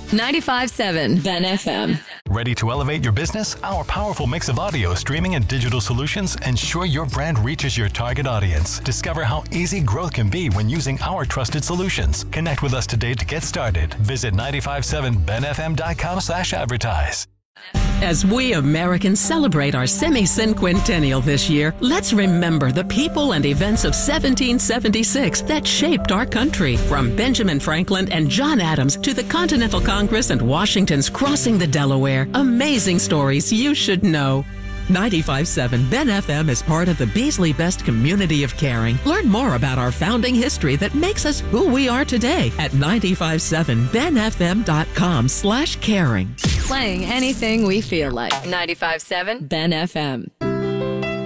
95.7 Ben FM. Ready to elevate your business? Our powerful mix of audio, streaming, and digital solutions ensure your brand reaches your target audience. Discover how easy growth can be when using our trusted solutions. Connect with us today to get started. Visit 957benfm.com/advertise. As we Americans celebrate our semi-cinquentennial this year, let's remember the people and events of 1776 that shaped our country. From Benjamin Franklin and John Adams to the Continental Congress and Washington's crossing the Delaware. Amazing stories you should know. 95.7 Ben FM is part of the Beasley Best community of caring. Learn more about our founding history that makes us who we are today at 957benfm.com/caring. Playing anything we feel like. 95.7 Ben FM.